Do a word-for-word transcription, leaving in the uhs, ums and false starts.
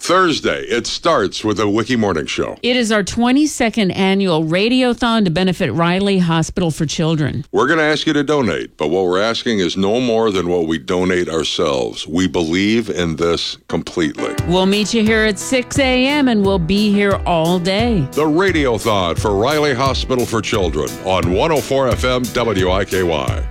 Thursday, it starts with a Wiki Morning Show. It is our twenty-second annual Radiothon to benefit Riley Hospital for Children. We're going to ask you to donate, but what we're asking is no more than what we donate ourselves. We believe in this completely. We'll meet you here at six a.m. and we'll be here all day. The Radiothon for Riley Hospital for Children on one oh four F M W I K Y.